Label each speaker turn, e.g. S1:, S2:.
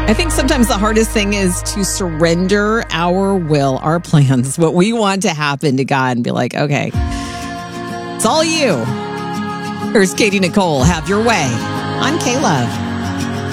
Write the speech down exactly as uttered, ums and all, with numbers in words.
S1: I think sometimes the hardest thing is to surrender our will, our plans, what we want to happen to God and be like, okay, it's all you. Here's Katie Nicole. Have your way on K-Love.